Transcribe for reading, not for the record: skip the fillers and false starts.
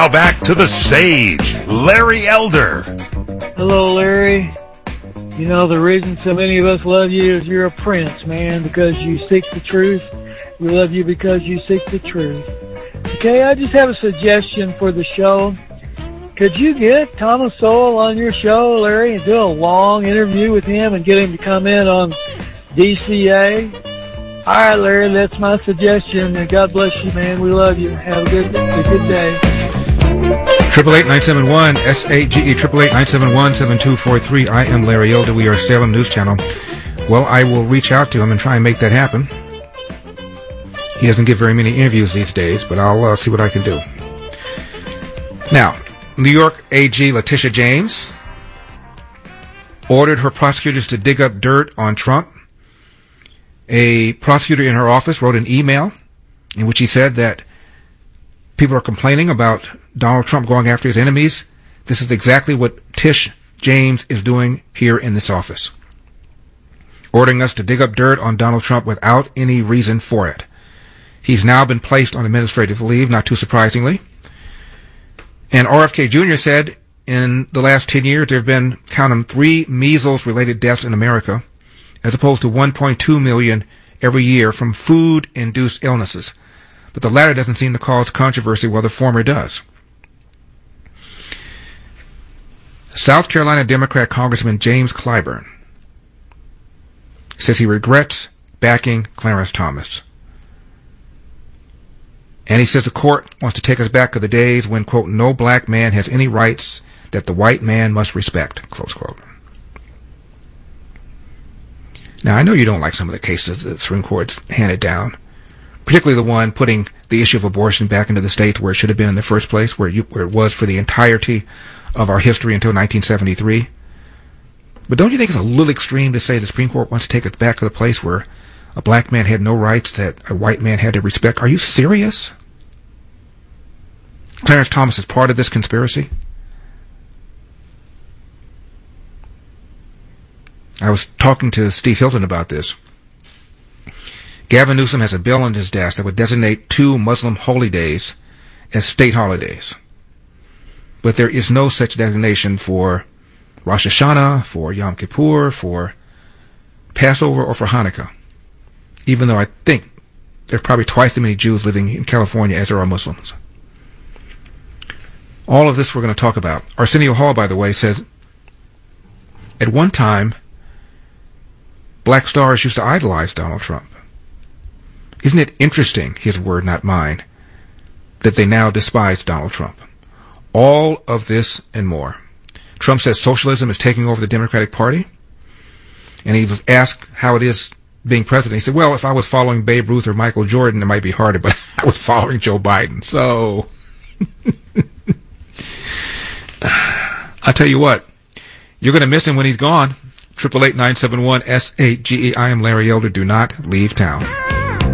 Now back to the sage, Larry Elder. Hello, Larry. You know, the reason so many of us love you is you're a prince, man, because you seek the truth. We love you because you seek the truth. Okay, I just have a suggestion for the show. Could you get Thomas Sowell on your show, Larry, and do a long interview with him and get him to come in on DCA? All right, Larry, that's my suggestion. And God bless you, man. We love you. Have a good day. 888-971-SAGE, 888-971-7243. I am Larry Elder. We are Salem News Channel. Well, I will reach out to him and try and make that happen. He doesn't give very many interviews these days, but I'll see what I can do. Now, New York AG Letitia James ordered her prosecutors to dig up dirt on Trump. A prosecutor in her office wrote an email in which he said that people are complaining about Donald Trump going after his enemies. This is exactly what Tish James is doing here in this office, ordering us to dig up dirt on Donald Trump without any reason for it. He's now been placed on administrative leave, not too surprisingly. And RFK Jr. said in the last 10 years there have been, count them, 3 measles-related deaths in America, as opposed to 1.2 million every year from food-induced illnesses. But the latter doesn't seem to cause controversy, while the former does. South Carolina Democrat Congressman James Clyburn says he regrets backing Clarence Thomas. And he says the court wants to take us back to the days when, quote, no black man has any rights that the white man must respect, close quote. Now, I know you don't like some of the cases that the Supreme Court's handed down, particularly the one putting the issue of abortion back into the states where it should have been in the first place, where it was for the entirety of our history until 1973. But don't you think it's a little extreme to say the Supreme Court wants to take us back to the place where a black man had no rights that a white man had to respect? Are you serious? Clarence Thomas is part of this conspiracy? I was talking to Steve Hilton about this. Gavin Newsom has a bill on his desk that would designate 2 Muslim holy days as state holidays. But there is no such designation for Rosh Hashanah, for Yom Kippur, for Passover, or for Hanukkah. Even though I think there's probably twice as many Jews living in California as there are Muslims. All of this we're going to talk about. Arsenio Hall, by the way, says, at one time, black stars used to idolize Donald Trump. Isn't it interesting, his word, not mine, that they now despise Donald Trump? All of this and more. Trump says socialism is taking over the Democratic Party. And he was asked how it is being president. He said, well, if I was following Babe Ruth or Michael Jordan, it might be harder, but I was following Joe Biden. So, I'll tell you what, you're going to miss him when he's gone. 888-971-SAGE. I am Larry Elder. Do not leave town.